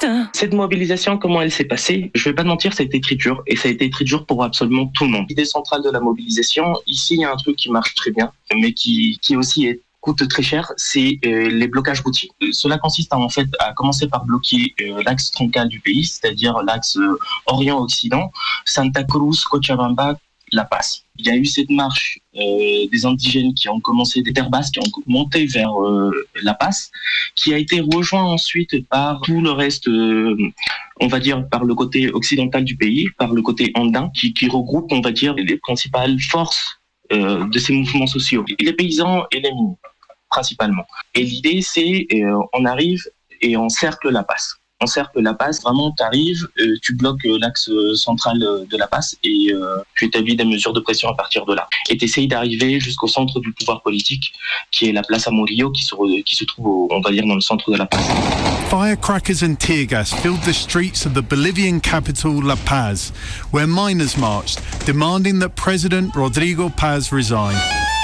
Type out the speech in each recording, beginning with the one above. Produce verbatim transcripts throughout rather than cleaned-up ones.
Cette mobilisation, comment elle s'est passée? Je vais pas te mentir, ça a été très dur, et ça a été très dur pour absolument tout le monde. L'idée centrale de la mobilisation, ici, il y a un truc qui marche très bien, mais qui, qui aussi est coûte très cher, c'est euh, les blocages routiers. Euh, cela consiste à, en fait à commencer par bloquer euh, l'axe troncal du pays, c'est-à-dire l'axe euh, Orient-Occident, Santa Cruz, Cochabamba, La Paz. Il y a eu cette marche euh, des indigènes qui ont commencé des terres basses, qui ont monté vers euh, La Paz, qui a été rejoint ensuite par tout le reste, euh, on va dire par le côté occidental du pays, par le côté andin, qui, qui regroupe, on va dire, les principales forces euh, de ces mouvements sociaux, les paysans et les miniers, principalement. Et l'idée, c'est euh, on arrive et on cercle La Paz. On cercle La Paz, vraiment, tu arrives, euh, tu bloques euh, l'axe central euh, de La Paz et euh, tu établis des mesures de pression à partir de là. Et tu essayes d'arriver jusqu'au centre du pouvoir politique, qui est la place Amorillo, qui se, re, qui se trouve, au, on va dire, dans le centre de La Paz. Firecrackers and tear gas filled the streets of the Bolivian capital La Paz, where miners marched, demanding that President Rodrigo Paz resign.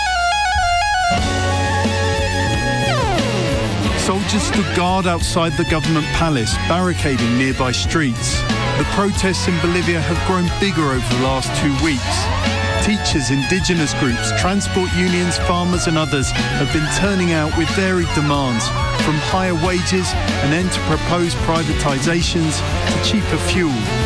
Soldiers stood guard outside the government palace, barricading nearby streets. The protests in Bolivia have grown bigger over the last two weeks. Teachers, indigenous groups, transport unions, farmers and others have been turning out with varied demands, from higher wages, an end to proposed privatisations, to cheaper fuel.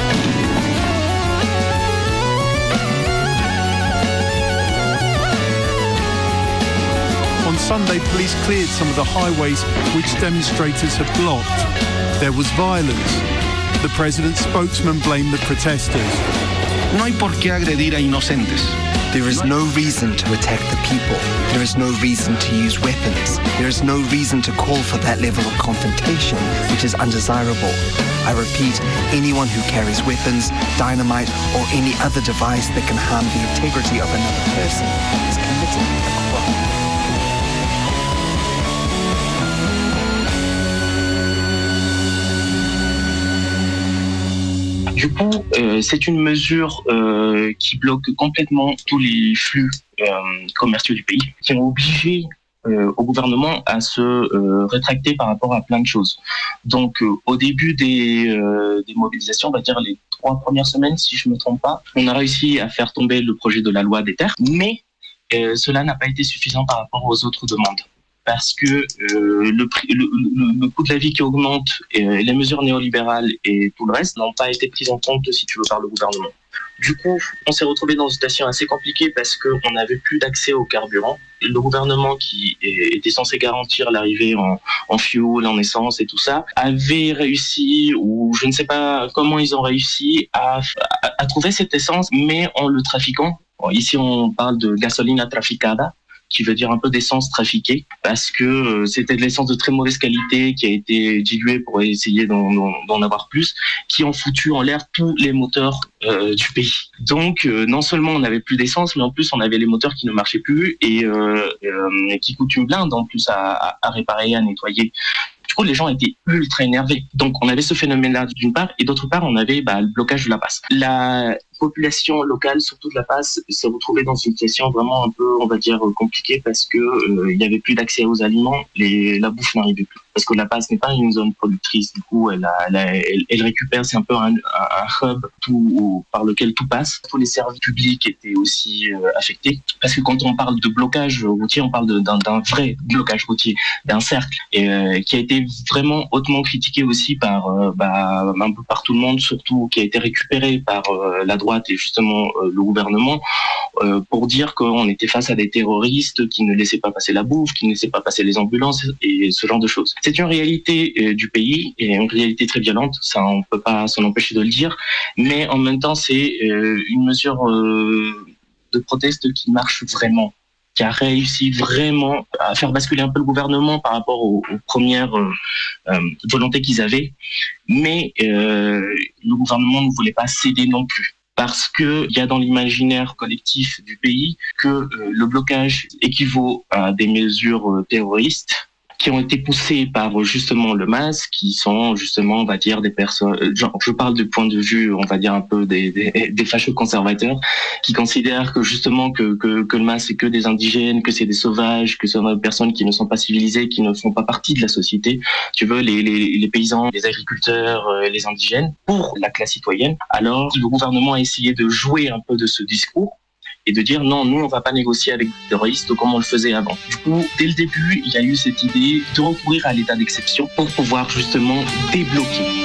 On Sunday, police cleared some of the highways which demonstrators had blocked. There was violence. The president's spokesman blamed the protesters. No hay por qué agredir a inocentes. There is no reason to attack the people. There is no reason to use weapons. There is no reason to call for that level of confrontation, which is undesirable. I repeat, anyone who carries weapons, dynamite, or any other device that can harm the integrity of another person is committing a crime. Du coup, euh, c'est une mesure euh, qui bloque complètement tous les flux euh, commerciaux du pays, qui ont obligé euh, au gouvernement à se euh, rétracter par rapport à plein de choses. Donc, euh, au début des, euh, des mobilisations, on va dire les trois premières semaines, si je ne me trompe pas, on a réussi à faire tomber le projet de la loi des terres, mais euh, cela n'a pas été suffisant par rapport aux autres demandes. Parce que euh, le, prix, le, le, le coût de la vie qui augmente, et les mesures néolibérales et tout le reste n'ont pas été prises en compte, si tu veux, par le gouvernement. Du coup, on s'est retrouvé dans une situation assez compliquée parce qu'on n'avait plus d'accès au carburant. Le gouvernement qui était censé garantir l'arrivée en, en fuel, en essence et tout ça, avait réussi, ou je ne sais pas comment ils ont réussi, à, à, à trouver cette essence, mais en le trafiquant. Bon, ici, on parle de gasolina traficada, qui veut dire un peu d'essence trafiquée, parce que euh, c'était de l'essence de très mauvaise qualité qui a été diluée pour essayer d'en, d'en, d'en avoir plus, qui ont foutu en l'air tous les moteurs euh, du pays. Donc euh, non seulement on n'avait plus d'essence, mais en plus on avait les moteurs qui ne marchaient plus et euh, euh, qui coûtent une blinde en plus à, à, à réparer, à nettoyer. Du coup, les gens étaient ultra énervés. Donc, on avait ce phénomène-là d'une part, et d'autre part, on avait bah, le blocage de La Paz. La population locale, surtout de La Paz, s'est retrouvée dans une situation vraiment un peu, on va dire, compliquée parce que euh, il y avait plus d'accès aux aliments, les, la bouffe n'arrivait plus. Parce que La Paz n'est pas une zone productrice, du coup, elle, a, elle, a, elle, elle récupère, c'est un peu un, un hub tout, par lequel tout passe. Tous les services publics étaient aussi euh, affectés. Parce que quand on parle de blocage routier, on parle de, d'un, d'un vrai blocage routier, d'un cercle, et, euh, qui a été vraiment hautement critiqué aussi par, euh, bah, un peu par tout le monde, surtout qui a été récupéré par euh, la droite et justement euh, le gouvernement, euh, pour dire qu'on était face à des terroristes qui ne laissaient pas passer la bouffe, qui ne laissaient pas passer les ambulances et ce genre de choses. C'est une réalité euh, du pays et une réalité très violente, ça on peut pas s'en empêcher de le dire, mais en même temps c'est euh, une mesure euh, de proteste qui marche vraiment, qui a réussi vraiment à faire basculer un peu le gouvernement par rapport aux, aux premières euh, euh, volontés qu'ils avaient, mais euh, le gouvernement ne voulait pas céder non plus. Parce qu'il y a dans l'imaginaire collectif du pays que euh, le blocage équivaut à des mesures euh, terroristes, qui ont été poussés par justement le M A S, qui sont justement, on va dire, des personnes, genre, je parle du point de vue, on va dire un peu des, des, des fâcheux conservateurs, qui considèrent que justement que, que, que le M A S c'est que des indigènes, que c'est des sauvages, que ce sont des personnes qui ne sont pas civilisées, qui ne font pas partie de la société. Tu veux, les, les, les paysans, les agriculteurs, les indigènes, pour la classe citoyenne. Alors, le gouvernement a essayé de jouer un peu de ce discours et de dire non, nous on va pas négocier avec des terroristes comme on le faisait avant. Du coup, dès le début, il y a eu cette idée de recourir à l'état d'exception pour pouvoir justement débloquer